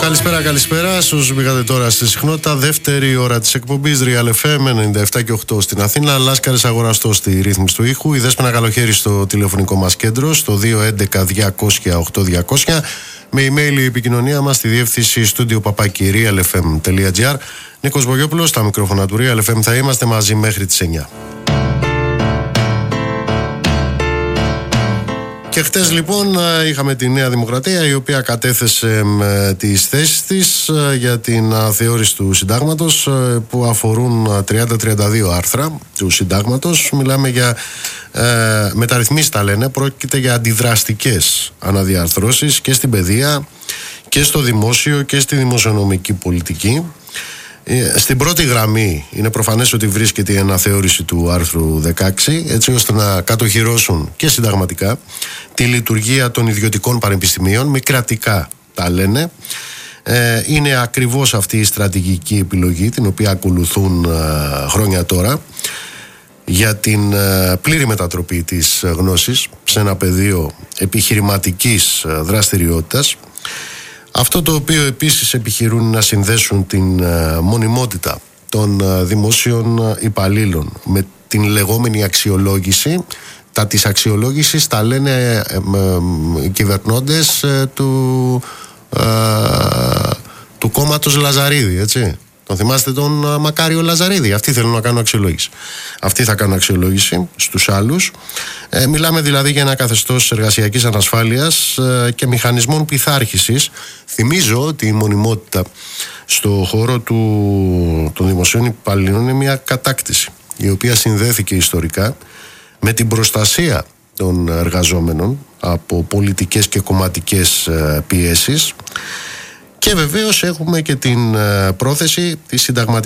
Καλησπέρα σε όσους μπήκατε τώρα στη συχνότητα. Δεύτερη ώρα της εκπομπής Real FM 97 και 8 στην Αθήνα. Λάσκαρης Αγοραστός στη ρύθμιση του ήχου. Η Δέσποινα Καλοχέρη στο τηλεφωνικό μας κέντρο στο 211-200-8200. Με email η επικοινωνία μας στη διεύθυνση studio@realfm.gr. Νίκος Βογιόπουλος, στα μικρόφωνα του Real FM. Θα είμαστε μαζί μέχρι τις 9. Και χτες λοιπόν είχαμε τη Νέα Δημοκρατία, η οποία κατέθεσε τις θέσεις της για την αναθεώρηση του συντάγματος, που αφορούν 30-32 άρθρα του συντάγματος. Μιλάμε για μεταρρυθμίσεις, τα λένε. Πρόκειται για αντιδραστικές αναδιαρθρώσεις και στην παιδεία και στο δημόσιο και στη δημοσιονομική πολιτική. Στην πρώτη γραμμή είναι προφανές ότι βρίσκεται η αναθεώρηση του άρθρου 16, έτσι ώστε να κατοχυρώσουν και συνταγματικά τη λειτουργία των ιδιωτικών πανεπιστημίων, μη κρατικά τα λένε. Είναι ακριβώς αυτή η στρατηγική επιλογή την οποία ακολουθούν χρόνια τώρα για την πλήρη μετατροπή της γνώσης σε ένα πεδίο επιχειρηματικής δραστηριότητας. Αυτό το οποίο επίσης επιχειρούν να συνδέσουν την μονιμότητα των δημόσιων υπαλλήλων με την λεγόμενη αξιολόγηση. Τα της αξιολόγησης τα λένε οι κυβερνώντες του κόμματος Λαζαρίδη, έτσι. Τον θυμάστε τον Μακάριο Λαζαρίδη? Αυτοί θέλουν να κάνουν αξιολόγηση. Αυτοί θα κάνουν αξιολόγηση στους άλλους. Μιλάμε δηλαδή για ένα καθεστώς εργασιακής ανασφάλειας και μηχανισμών πειθάρχησης. Θυμίζω ότι η μονιμότητα στο χώρο των δημοσίων υπαλλήλων είναι μια κατάκτηση, η οποία συνδέθηκε ιστορικά με την προστασία των εργαζόμενων από πολιτικές και κομματικές πιέσεις. Και βεβαίως έχουμε και την πρόθεση της συνταγματικής